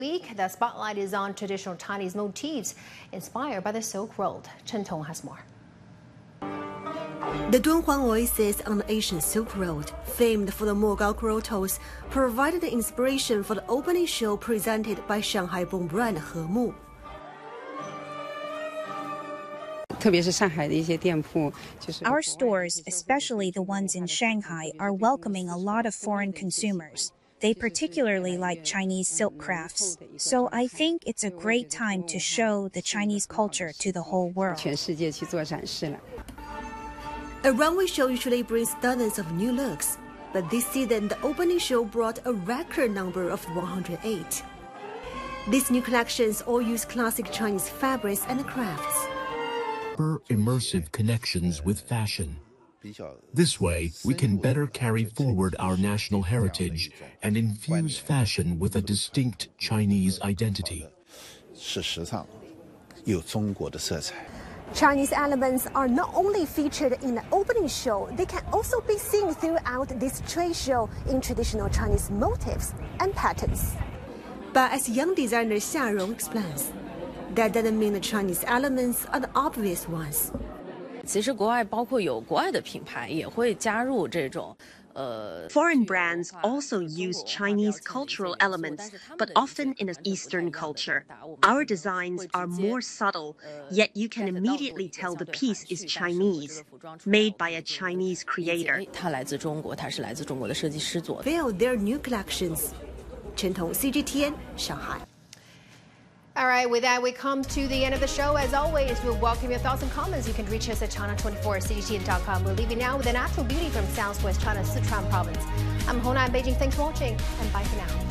Week, the spotlight is on traditional Chinese motifs inspired by the Silk Road. Chen Tong has more. The Dunhuang Oasis on the Asian Silk Road, famed for the Mogao grottos, provided the inspiration for the opening show presented by Shanghai-born brand Hemu. Our stores, especially the ones in Shanghai, are welcoming a lot of foreign consumers. They particularly like Chinese silk crafts. So I think it's a great time to show the Chinese culture to the whole world. A runway show usually brings dozens of new looks, but this season the opening show brought a record number of 108. These new collections all use classic Chinese fabrics and crafts. Immersive connections with fashion. This way, we can better carry forward our national heritage and infuse fashion with a distinct Chinese identity. Chinese elements are not only featured in the opening show, they can also be seen throughout this trade show in traditional Chinese motifs and patterns. But as young designer Xia Rong explains, that doesn't mean the Chinese elements are the obvious ones. 其实国外包括有国外的品牌也会加入这种 Foreign brands also use Chinese cultural elements, but often in an Eastern culture. Our designs are more subtle, yet you can immediately tell the piece is Chinese, made by a Chinese creator. 它来自中国，它是来自中国的设计师做的。 Veil their new collections. Chen Tong, CGTN, Shanghai. All right, with that, we come to the end of the show. As always, we'll welcome your thoughts and comments. You can reach us at China24cgtn.com. We'll leave you now with a natural beauty from Southwest China's Sichuan province. I'm Hona in Beijing. Thanks for watching, and bye for now.